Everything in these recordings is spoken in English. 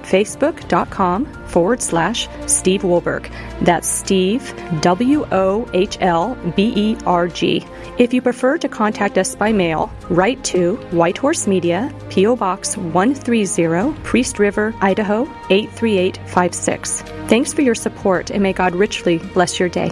facebook.com/Steve Wohlberg. That's Steve, Wohlberg. If you prefer to contact us by mail, write to White Horse Media, P.O. Box 130, Priest River, Idaho 83856. Thanks for your support, and may God richly bless your day.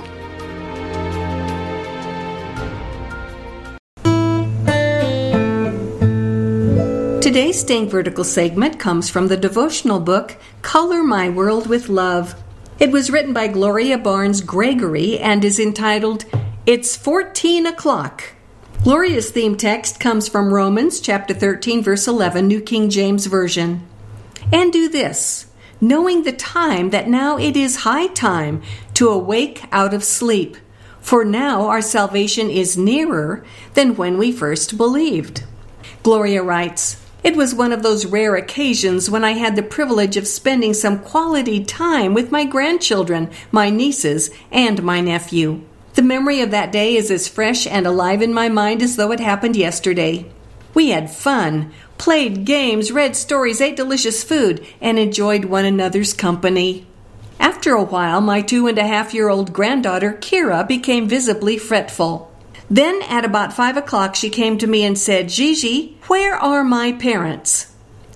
Today's Staying Vertical segment comes from the devotional book, Color My World with Love. It was written by Gloria Barnes Gregory and is entitled, It's 14 O'Clock. Gloria's theme text comes from Romans chapter 13, verse 11, New King James Version. And do this, knowing the time that now it is high time to awake out of sleep. For now our salvation is nearer than when we first believed. Gloria writes, It was one of those rare occasions when I had the privilege of spending some quality time with my grandchildren, my nieces, and my nephew. The memory of that day is as fresh and alive in my mind as though it happened yesterday. We had fun, played games, read stories, ate delicious food, and enjoyed one another's company. After a while, my 2.5-year-old granddaughter, Kira, became visibly fretful. Then at about 5 o'clock, she came to me and said, Gigi, where are my parents?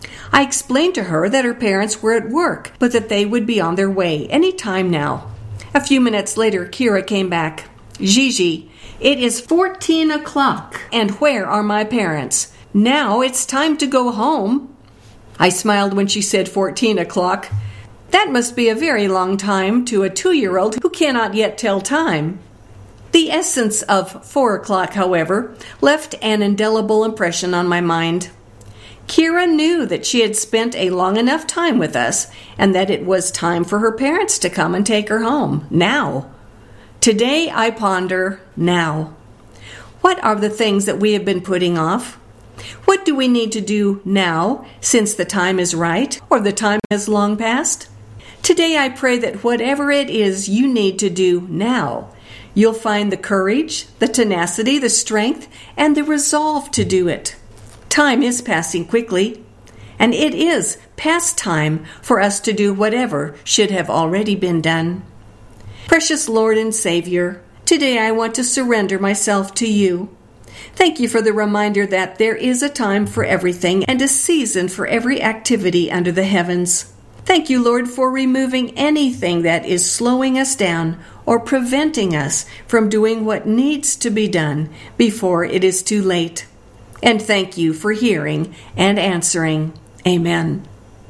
I explained to her that her parents were at work, but that they would be on their way any time now. A few minutes later, Kira came back. Gigi, it is 14 o'clock, and where are my parents? Now it's time to go home. I smiled when she said 14 o'clock. That must be a very long time to a 2-year-old who cannot yet tell time. The essence of 4 o'clock, however, left an indelible impression on my mind. Kira knew that she had spent a long enough time with us and that it was time for her parents to come and take her home, now. Today I ponder, now. What are the things that we have been putting off? What do we need to do now, since the time is right, or the time has long passed? Today I pray that whatever it is you need to do now, you'll find the courage, the tenacity, the strength, and the resolve to do it. Time is passing quickly, and it is past time for us to do whatever should have already been done. Precious Lord and Savior, today I want to surrender myself to you. Thank you for the reminder that there is a time for everything and a season for every activity under the heavens. Thank you, Lord, for removing anything that is slowing us down or preventing us from doing what needs to be done before it is too late. And thank you for hearing and answering. Amen.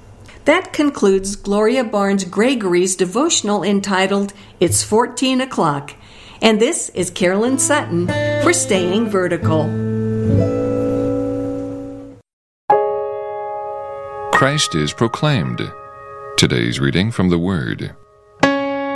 That concludes Gloria Barnes Gregory's devotional entitled, It's 14 O'Clock. And this is Carolyn Sutton for Staying Vertical. Christ is proclaimed. Today's reading from the Word.